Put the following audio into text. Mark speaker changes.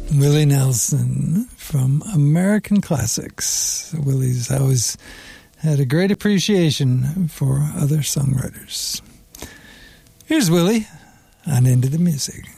Speaker 1: Willie Nelson from American Classics. Willie's always had a great appreciation for other songwriters. Here's Willie on Into the Music.